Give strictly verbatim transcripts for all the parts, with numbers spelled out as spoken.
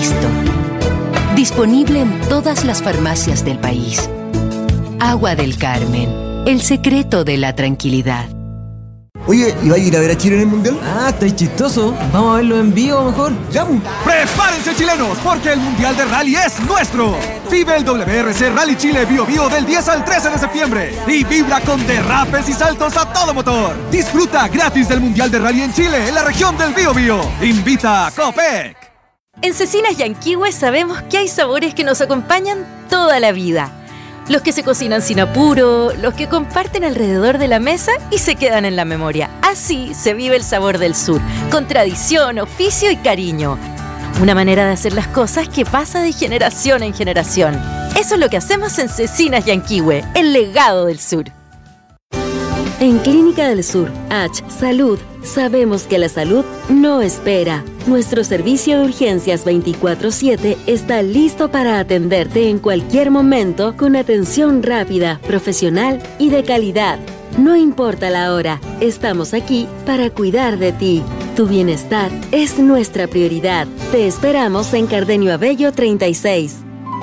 listo. Disponible en todas las farmacias del país. Agua del Carmen, el secreto de la tranquilidad. Oye, ¿y vas a ir a ver a Chile en el Mundial? Ah, está chistoso. Vamos a verlo en vivo mejor. ¡Ya! ¡Prepárense, chilenos! Porque el Mundial de Rally es nuestro. Vive el W R C Rally Chile Bio Bio del diez al trece de septiembre y vibra con derrapes y saltos a todo motor. Disfruta gratis del Mundial de Rally en Chile, en la región del Bio Bio. Invita a Copec. En Cecinas Yanquihue sabemos que hay sabores que nos acompañan toda la vida. Los que se cocinan sin apuro, los que comparten alrededor de la mesa y se quedan en la memoria. Así se vive el sabor del sur, con tradición, oficio y cariño. Una manera de hacer las cosas que pasa de generación en generación. Eso es lo que hacemos en Cecinas Yanquihue, el legado del sur. En Clínica del Sur, H Salud, sabemos que la salud no espera. Nuestro servicio de urgencias veinticuatro siete está listo para atenderte en cualquier momento con atención rápida, profesional y de calidad. No importa la hora, estamos aquí para cuidar de ti. Tu bienestar es nuestra prioridad. Te esperamos en Cardenio Abello treinta y seis.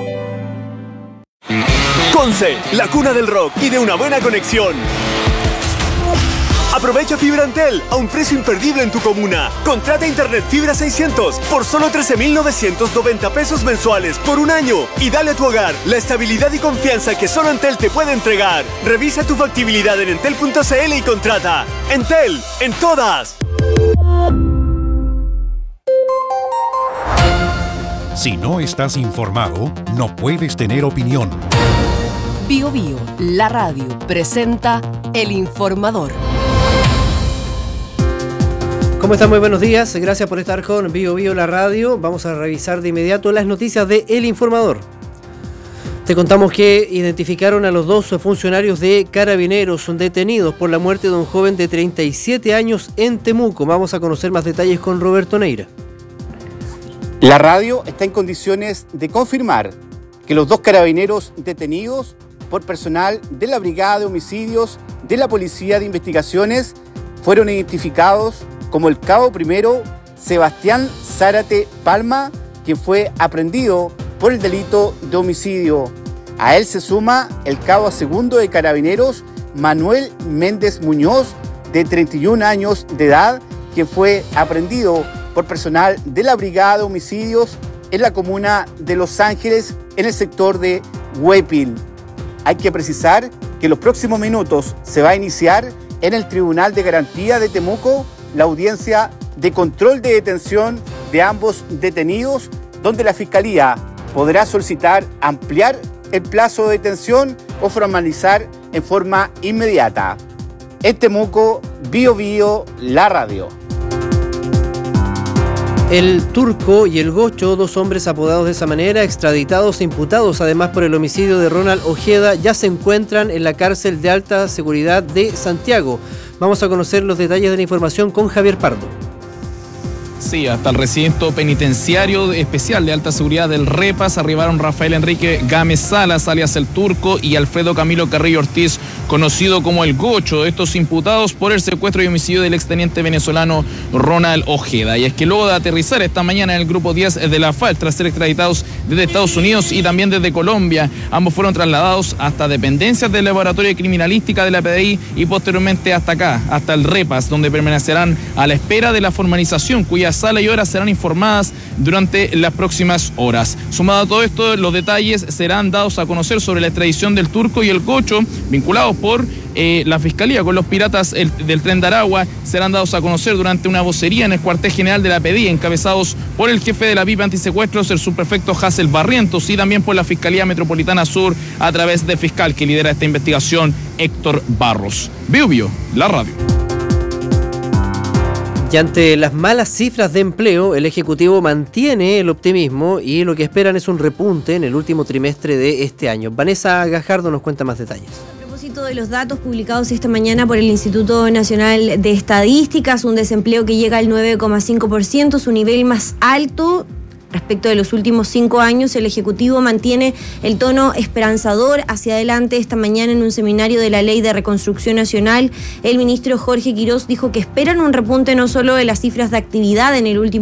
Conce, la cuna del rock y de una buena conexión. Aprovecha Fibra Antel a un precio imperdible en tu comuna. Contrata Internet Fibra seiscientos por solo trece mil novecientos noventa pesos mensuales por un año y dale a tu hogar la estabilidad y confianza que solo Entel te puede entregar. Revisa tu factibilidad en entel punto c l y contrata. Entel, en todas. Si no estás informado, no puedes tener opinión. Bio Bio, la radio, presenta El Informador. ¿Cómo están? Muy buenos días. Gracias por estar con Bio Bio, la radio. Vamos a revisar de inmediato las noticias de El Informador. Te contamos que identificaron a los dos funcionarios de Carabineros detenidos por la muerte de un joven de treinta y siete años en Temuco. Vamos a conocer más detalles con Roberto Neira. La radio está en condiciones de confirmar que los dos carabineros detenidos por personal de la Brigada de Homicidios de la Policía de Investigaciones fueron identificados como el cabo primero Sebastián Zárate Palma, quien fue aprehendido por el delito de homicidio. A él se suma el cabo segundo de Carabineros Manuel Méndez Muñoz, de treinta y un años de edad, quien fue aprehendido por personal de la Brigada de Homicidios en la comuna de Los Ángeles, en el sector de Huepil. Hay que precisar que en los próximos minutos se va a iniciar en el Tribunal de Garantía de Temuco la audiencia de control de detención de ambos detenidos, donde la Fiscalía podrá solicitar ampliar el plazo de detención o formalizar en forma inmediata. En Temuco, Bio Bio, la radio. El Turco y el Gocho, dos hombres apodados de esa manera, extraditados e imputados además por el homicidio de Ronald Ojeda, ya se encuentran en la cárcel de alta seguridad de Santiago. Vamos a conocer los detalles de la información con Javier Pardo. Sí, hasta el recinto penitenciario especial de alta seguridad del Repas arribaron Rafael Enrique Gámez Salas, alias El Turco, y Alfredo Camilo Carrillo Ortiz, conocido como El Gocho, estos imputados por el secuestro y homicidio del exteniente venezolano Ronald Ojeda. Y es que luego de aterrizar esta mañana en el grupo diez de la F A L, tras ser extraditados desde Estados Unidos y también desde Colombia, ambos fueron trasladados hasta dependencias del Laboratorio de Criminalística de la P D I y posteriormente hasta acá, hasta el Repas, donde permanecerán a la espera de la formalización, cuya sala y horas serán informadas durante las próximas horas. Sumado a todo esto, los detalles serán dados a conocer sobre la extradición del Turco y el Gocho, vinculados por eh, la Fiscalía con los piratas el, del Tren de Aragua, serán dados a conocer durante una vocería en el cuartel general de la P D I, encabezados por el jefe de la V I P Antisecuestros, el subprefecto Hassel Barrientos, y también por la Fiscalía Metropolitana Sur, a través del fiscal que lidera esta investigación, Héctor Barros. Bio Bio, la radio. Y ante las malas cifras de empleo, el Ejecutivo mantiene el optimismo y lo que esperan es un repunte en el último trimestre de este año. Vanessa Gajardo nos cuenta más detalles. A propósito de los datos publicados esta mañana por el Instituto Nacional de Estadísticas, un desempleo que llega al nueve coma cinco por ciento, su nivel más alto respecto de los últimos cinco años. El Ejecutivo mantiene el tono esperanzador hacia adelante. Esta mañana, en un seminario de la Ley de Reconstrucción Nacional, el ministro Jorge Quirós dijo que esperan un repunte no solo de las cifras de actividad en el último